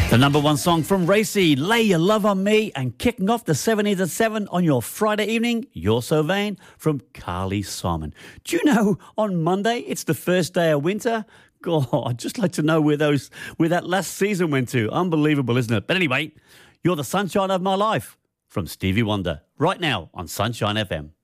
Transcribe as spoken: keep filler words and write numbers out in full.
The number one song from Racy, Lay Your Love on Me, and kicking off the seventies at seven on your Friday evening, You're So Vain, from Carly Simon. Do you know, on Monday, it's the first day of winter? God, I'd just like to know where those, where that last season went to. Unbelievable, isn't it? But anyway, You're the Sunshine of My Life, from Stevie Wonder, right now on Sunshine F M.